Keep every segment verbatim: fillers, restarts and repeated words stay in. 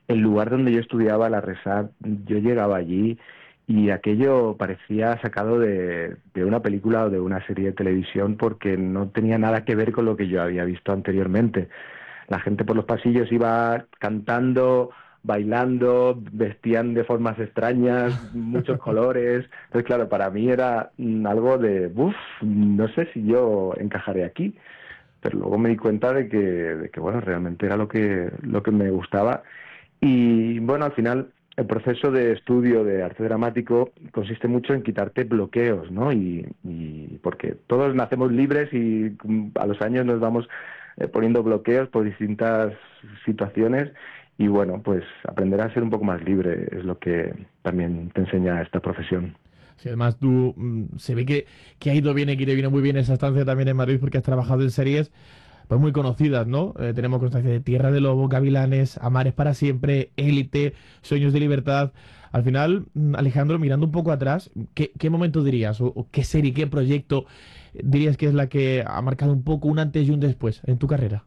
el lugar donde yo estudiaba, la Resat, yo llegaba allí y aquello parecía sacado de, de una película o de una serie de televisión porque no tenía nada que ver con lo que yo había visto anteriormente. La gente por los pasillos iba cantando, bailando, vestían de formas extrañas, muchos colores. Entonces, claro, para mí era mm, algo de, uff, no sé si yo encajaré aquí. Pero luego me di cuenta de que, de que bueno, realmente era lo que, lo que me gustaba. Y bueno, al final el proceso de estudio de arte dramático consiste mucho en quitarte bloqueos, ¿no? Y, y porque todos nacemos libres y mm, a los años nos vamos eh, poniendo bloqueos por distintas situaciones y bueno, pues aprender a ser un poco más libre es lo que también te enseña esta profesión. Sí, además tú mm, se ve que, que ha ido bien y que te viene muy bien esa estancia también en Madrid porque has trabajado en series pues muy conocidas, ¿no? Eh, tenemos constancia de Tierra de Lobo, Gavilanes, Amares para siempre, Élite, Sueños de libertad. Al final, mm, Alejandro, mirando un poco atrás, ¿qué, qué momento dirías o, o qué serie, qué proyecto dirías que es la que ha marcado un poco un antes y un después en tu carrera?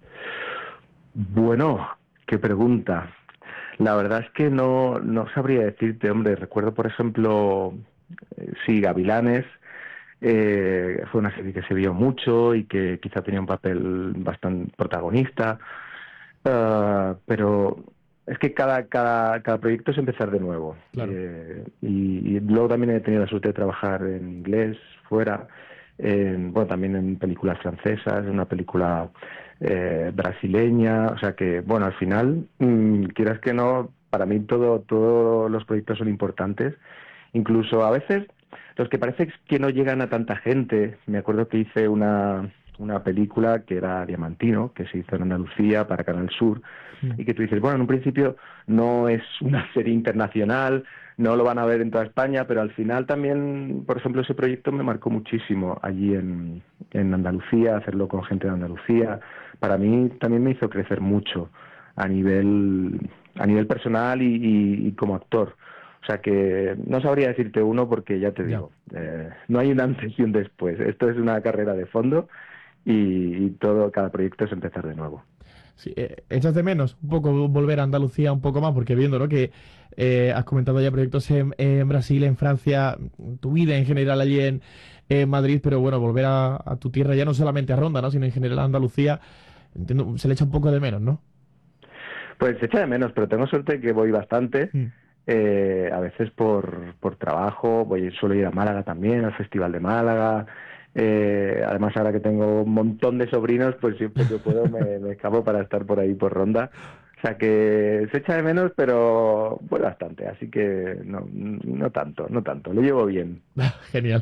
Bueno, qué pregunta. La verdad es que no, no sabría decirte, hombre. Recuerdo, por ejemplo, eh, sí, Gavilanes. Eh, fue una serie que se vio mucho y que quizá tenía un papel bastante protagonista. Uh, pero es que cada, cada, cada proyecto es empezar de nuevo. Claro. Eh, y, y luego también he tenido la suerte de trabajar en inglés, fuera, en, bueno, también en películas francesas, en una película eh, brasileña. O sea que, bueno, al final, mmm, quieras que no, para mí todo, todos los proyectos son importantes. Incluso a veces los que parece que no llegan a tanta gente. Me acuerdo que hice una, una película que era Diamantino, que se hizo en Andalucía para Canal Sur, Mm. y que tú dices, bueno, en un principio no es una serie internacional, no lo van a ver en toda España, pero al final también, por ejemplo, ese proyecto me marcó muchísimo allí en, en Andalucía, hacerlo con gente de Andalucía. Para mí también me hizo crecer mucho a nivel, a nivel personal y, y, y como actor. O sea que no sabría decirte uno porque ya te Ya. digo, eh, no hay un antes y un después. Esto es una carrera de fondo y, y todo, cada proyecto es empezar de nuevo. Sí, eh, ¿echas de menos un poco volver a Andalucía un poco más? Porque viendo, ¿no? Que eh, has comentado ya proyectos en, en Brasil, en Francia, tu vida en general allí en, en Madrid, pero bueno, volver a, a tu tierra ya no solamente a Ronda, ¿no? Sino en general a Andalucía, entiendo, se le echa un poco de menos, ¿no? Pues se echa de menos, pero tengo suerte que voy bastante. Mm. Eh, a veces por, por trabajo, voy, suelo ir a Málaga también, al Festival de Málaga. Eh, además, ahora que tengo un montón de sobrinos, pues siempre que puedo me, me escapo para estar por ahí por Ronda. O sea que se echa de menos, pero voy bastante, así que no, no tanto, no tanto, lo llevo bien. Genial.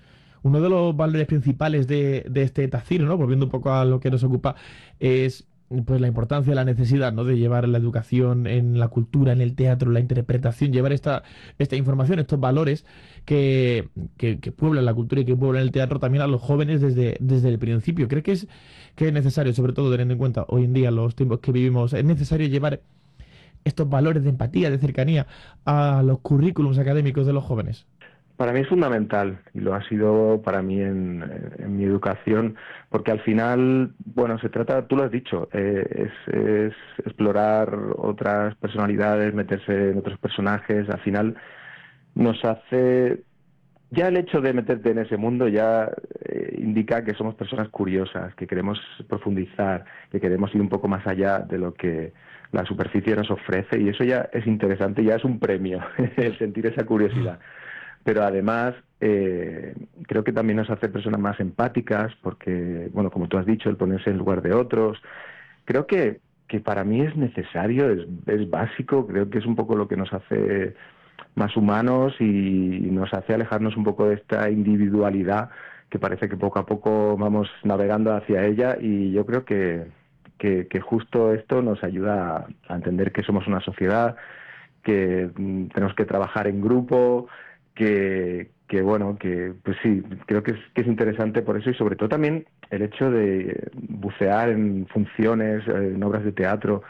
Uno de los valores principales de, de este Tacir, ¿no? Volviendo un poco a lo que nos ocupa, es pues la importancia, la necesidad, ¿no? De llevar la educación en la cultura, en el teatro, la interpretación, llevar esta, esta información, estos valores que, que, que pueblan la cultura y que pueblan el teatro también a los jóvenes desde, desde el principio. ¿Cree que es, que es necesario, sobre todo teniendo en cuenta hoy en día los tiempos que vivimos, es necesario llevar estos valores de empatía, de cercanía a los currículums académicos de los jóvenes? Para mí es fundamental y lo ha sido para mí en, en mi educación, porque al final, bueno, se trata, tú lo has dicho, eh, es, es explorar otras personalidades, meterse en otros personajes. Al final nos hace, ya el hecho de meterte en ese mundo ya eh, indica que somos personas curiosas, que queremos profundizar, que queremos ir un poco más allá de lo que la superficie nos ofrece, y eso ya es interesante, ya es un premio, el sentir esa curiosidad. Pero además eh, creo que también nos hace personas más empáticas porque, bueno, como tú has dicho, el ponerse en lugar de otros. Creo que, que para mí es necesario, es, es básico, creo que es un poco lo que nos hace más humanos y nos hace alejarnos un poco de esta individualidad que parece que poco a poco vamos navegando hacia ella, y yo creo que, que, que justo esto nos ayuda a, a entender que somos una sociedad, que mm, tenemos que trabajar en grupo, que, que bueno, que pues sí, creo que es, que es interesante por eso, y sobre todo también el hecho de bucear en funciones, eh, en obras de teatro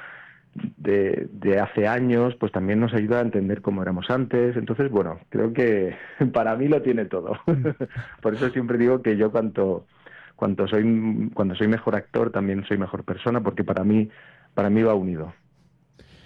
de, de hace años, pues también nos ayuda a entender cómo éramos antes. Entonces, bueno, creo que para mí lo tiene todo. Mm. Por eso siempre digo que yo cuanto, cuanto soy, cuando soy mejor actor, también soy mejor persona, porque para mí, para mí va unido.